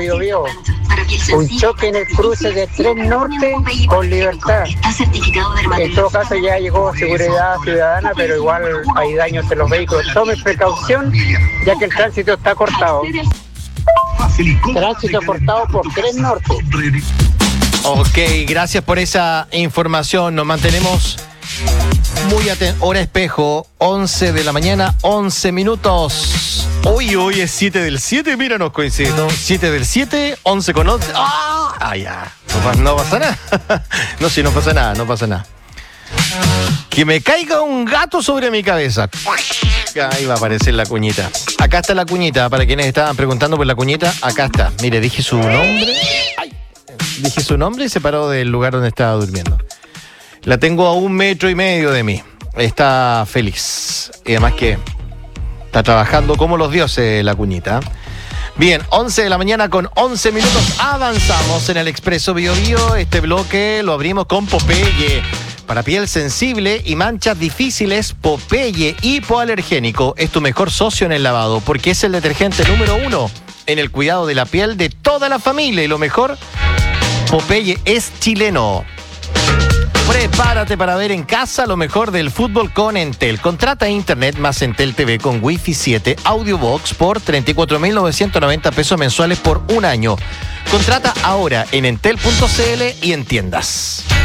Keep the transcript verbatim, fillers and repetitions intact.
Biobío. Un choque en el cruce de Tren Norte con Libertad. En todo caso ya llegó Seguridad Ciudadana, pero igual hay daños en los vehículos. Tome precaución, ya que el tránsito está cortado. Tránsito cortado por Tren Norte. Ok, gracias por esa información. Nos mantenemos muy atentos. Hora espejo, once de la mañana, once minutos. Hoy, hoy es siete del siete, mira, nos coincide, ¿no? siete del siete, once con once. ¡Ah! Ah, ya. No, no pasa nada. No, sí, no pasa nada, no pasa nada. Que me caiga un gato sobre mi cabeza. Ahí va a aparecer la cuñita. Acá está la cuñita, para quienes estaban preguntando por la cuñita, acá está. Mire, dije su nombre. Ay. Dije su nombre y se paró del lugar donde estaba durmiendo. La tengo a un metro y medio de mí. Está feliz. Y además que está trabajando como los dioses la cuñita. Bien, once de la mañana con once minutos. Avanzamos en el Expreso Bio Bio. Este bloque lo abrimos con Popeye. Para piel sensible y manchas difíciles, Popeye hipoalergénico es tu mejor socio en el lavado, porque es el detergente número uno en el cuidado de la piel de toda la familia. Y lo mejor, Popeye es chileno. Prepárate para ver en casa lo mejor del fútbol con Entel. Contrata Internet más Entel T V con Wi-Fi siete, Audiobox por treinta y cuatro mil novecientos noventa pesos mensuales por un año. Contrata ahora en entel punto c l y en tiendas.